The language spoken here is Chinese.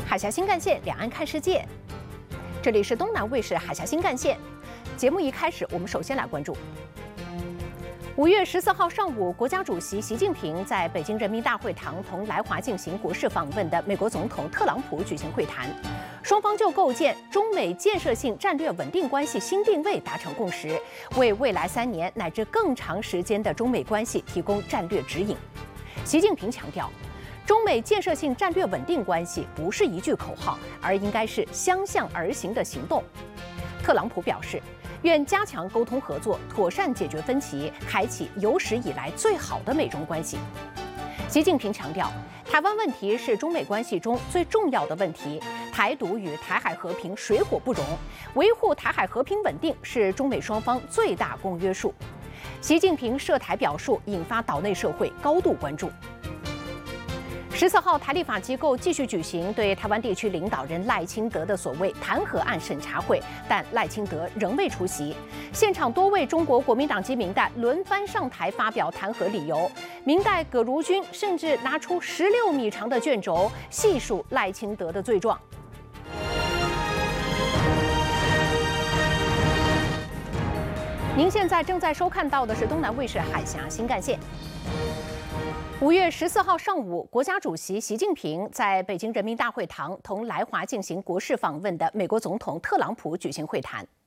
海峡新干线，两岸看世界。这里是东南卫视海峡新干线。节目一开始，我们首先来关注5月14号上午，国家主席习近平在北京人民大会堂同来华进行国事访问的美国总统特朗普举行会谈，双方就构建中美建设性战略稳定关系新定位达成共识，为未来3年乃至更长时间的中美关系提供战略指引。习近平强调，中美建设性战略稳定关系不是一句口号，而应该是相向而行的行动。特朗普表示，愿加强沟通合作，妥善解决分歧，开启有史以来最好的美中关系。习近平强调，台湾问题是中美关系中最重要的问题，台独与台海和平水火不容，维护台海和平稳定是中美双方最大公约数。习近平涉台表述引发岛内社会高度关注。14号，台立法机构继续举行对台湾地区领导人赖清德的所谓弹劾案审查会，但赖清德仍未出席。现场多位中国国民党籍民代轮番上台发表弹劾理由，民代葛如君甚至拿出16米长的卷轴，细数赖清德的罪状。您现在正在收看到的是东南卫视海峡新干线。5月14号上午，国家主席习近平在北京人民大会堂同来华进行国事访问的美国总统特朗普举行会谈。